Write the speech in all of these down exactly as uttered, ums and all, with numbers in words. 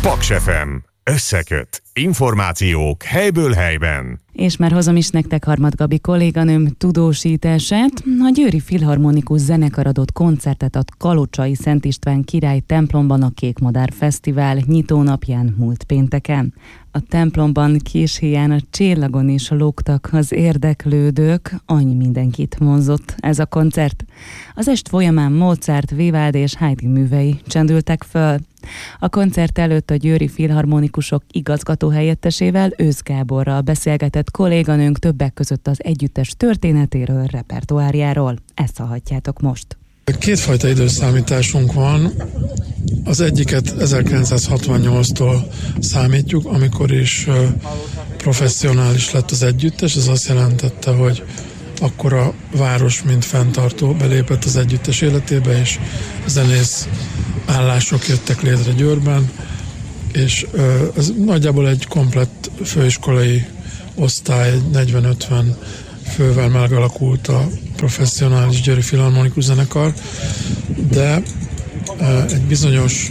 Paks ef em. Összeköt. Információk helyből helyben. És már hozom is nektek Harmad Gabi kolléganőm tudósítását. A Győri Filharmonikus Zenekar adott koncertet a Kalocsai Szent István Király templomban a Kékmadár Fesztivál nyitónapján múlt pénteken. A templomban késhéján a csillagon is lógtak az érdeklődők, annyi mindenkit vonzott ez a koncert. Az est folyamán Mozart, Vivaldi és Haydn művei csendültek föl. A koncert előtt a Győri Filharmonikusok igazgatóhelyettesével, Ősz Gáborral beszélgetett kolléganőnk többek között az együttes történetéről, repertoárjáról. Ezt hallhatjátok most. Kétfajta időszámításunk van. Az egyiket ezerkilencszázhatvannyolctól számítjuk, amikor is professzionális lett az együttes. Ez azt jelentette, hogy akkor a város, mint fenntartó belépett az együttes életébe, és zenész állások jöttek létre Győrben, és ez nagyjából egy komplett főiskolai osztály, negyven-ötven fővel megalakult a professzionális Győri Filharmonikus Zenekar, de egy bizonyos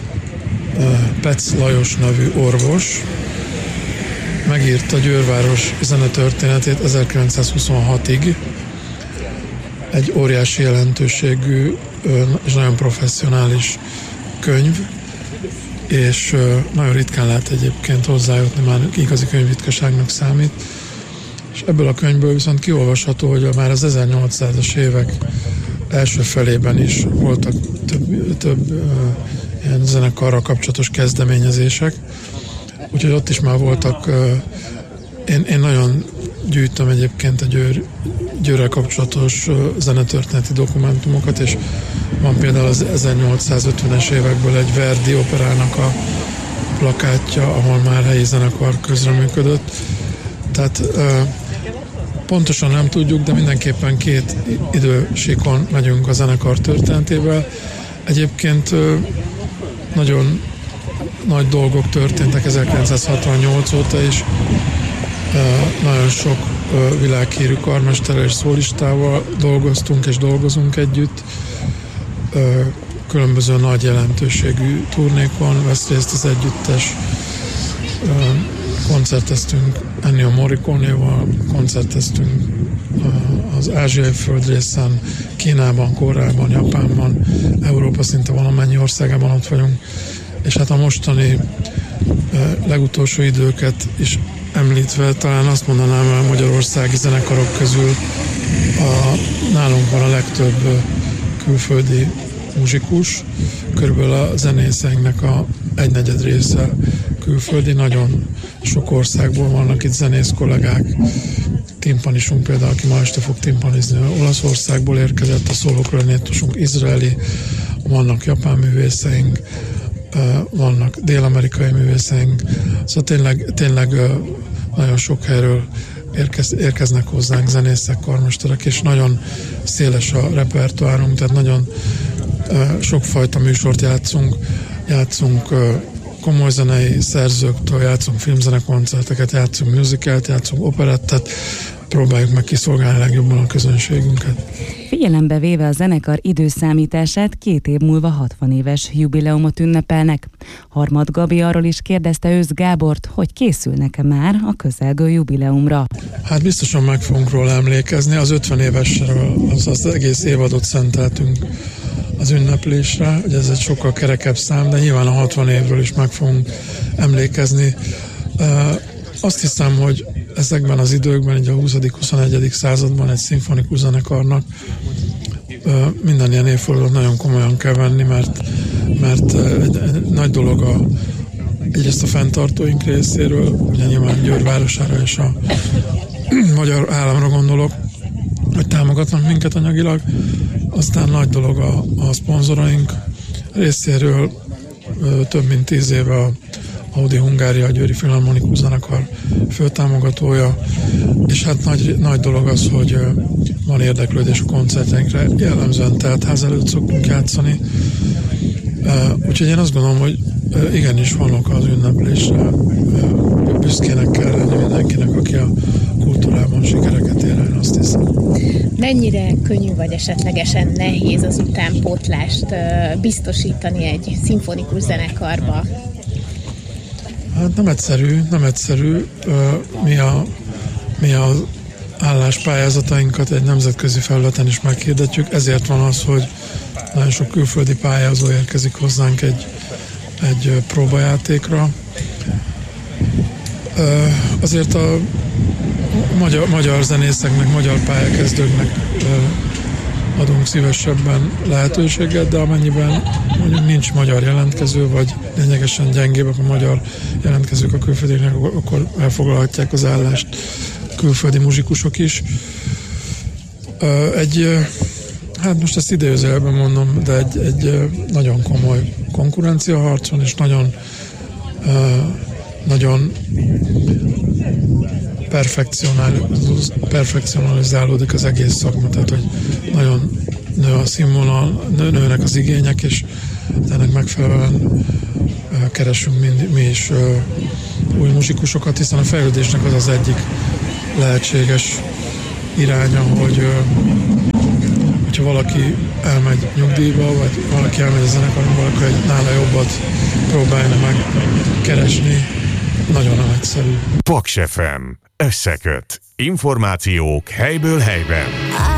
Pec Lajos nevű orvos megírta Győrváros zenetörténetét ezerkilencszázhuszonhatig, egy óriási jelentőségű és nagyon professzionális könyv, és nagyon ritkán lehet egyébként hozzájutni, már igazi könyvritkaságnak számít. És ebből a könyvből viszont kiolvasható, hogy már az ezernyolcszázas évek első felében is voltak több, több uh, ilyen zenekarral kapcsolatos kezdeményezések, úgyhogy ott is már voltak, uh, én, én nagyon gyűjtöm egyébként a Győr, Győrrel kapcsolatos uh, zenetörténeti dokumentumokat, és van például az ezernyolcszázötvenes évekből egy Verdi operának a plakátja, ahol már helyi zenekar közreműködött. Tehát uh, pontosan nem tudjuk, de mindenképpen két idősíkon megyünk a zenekar történetével. Egyébként uh, nagyon nagy dolgok történtek ezerkilencszázhatvannyolc óta is. Uh, nagyon sok uh, világhírű karmesterrel és szólistával dolgoztunk és dolgozunk együtt. Uh, különböző nagy jelentőségű turnékon vesz részt az együttes. Uh, koncerteztünk Ennio Morricone-val, koncerteztünk uh, az ázsiai földrészen, Kínában, Koreában, Japánban, Európa szinte valamennyi országában ott vagyunk, és hát a mostani uh, legutolsó időket is említve talán azt mondanám, hogy a magyarországi zenekarok közül a, nálunk van a legtöbb uh, külföldi muzsikus, körülbelül a zenészeinknek a egynegyed része külföldi, nagyon sok országból vannak itt zenész kollégák. Timpanisunk például, aki ma este fog timpanizni, Olaszországból érkezett, a szólóklarinétusunk izraeli, vannak japán művészeink, vannak dél-amerikai művészeink, szóval tényleg, tényleg nagyon sok helyről érkez, érkeznek hozzánk zenészek, karmesterek, és nagyon széles a repertoárunk, tehát nagyon sokfajta műsort játszunk, játszunk komoly zenei szerzőktől, játszunk filmzenekoncerteket, játszunk musicalt, játszunk operettet, próbáljuk meg kiszolgálni legjobban a közönségünket. Figyelembe véve a zenekar időszámítását, két év múlva hatvan éves jubileumot ünnepelnek. Harmad Gabi arról is kérdezte Ősz Gábort, hogy készülnek-e már a közelgő jubileumra. Hát biztosan meg fogunk róla emlékezni, az ötven évesről az, az egész évadot szenteltünk az ünneplésre, hogy ez egy sokkal kerekebb szám, de nyilván a hatvan évről is meg fogunk emlékezni. Azt hiszem, hogy ezekben az időkben, így a huszadik-huszonegyedik században egy szimfonikus zenekarnak minden ilyen évfordulót nagyon komolyan kell venni, mert, mert egy, egy nagy dolog a, egyrészt a fenntartóink részéről, ugye nyilván Győr városára és a magyar államra gondolok, hogy támogatnak minket anyagilag, aztán nagy dolog a, a szponzoraink részéről, több mint tíz éve a Audi Hungária, a Győri Filharmonikus Zenekar főtámogatója, és hát nagy, nagy dolog az, hogy van érdeklődés a koncerteinkre, jellemzően teltház előtt szoktunk játszani, úgyhogy én azt gondolom, hogy igenis vannak az ünneplésre, büszkének kell lenni mindenkinek, aki a kultúrában sikereket ér el, azt hiszem. Mennyire könnyű vagy esetlegesen nehéz az utánpótlást biztosítani egy szimfonikus zenekarba? Hát nem egyszerű, nem egyszerű. Mi a, mi az álláspályázatainkat egy nemzetközi felületen is meghirdetjük, ezért van az, hogy nagyon sok külföldi pályázó érkezik hozzánk egy, egy próbajátékra. Azért a magyar, magyar zenészeknek, magyar pályakezdőknek adunk szívesebben lehetőséget, de amennyiben mondjuk nincs magyar jelentkező, vagy lényegesen gyengébbek a magyar jelentkezők a külföldieknek, akkor elfoglalhatják az állást külföldi muzsikusok is. Egy, hát most ezt idézőjelben mondom, de egy, egy nagyon komoly konkurenciaharc van, és nagyon nagyon perfekcionalizálódik az egész szakma, tehát hogy nagyon nő a színvonal, nőnek az igények, és ennek megfelelően keresünk mind, mi is új muzsikusokat, hiszen a fejlődésnek az az egyik lehetséges iránya, hogy hogyha valaki elmegy nyugdíjba, vagy valaki elmegy a zenekarba, akkor egy nála jobbat próbálja meg keresni. Nagyon nem egyszerű. Paks ef em. Összeköt. Információk helyből helyben.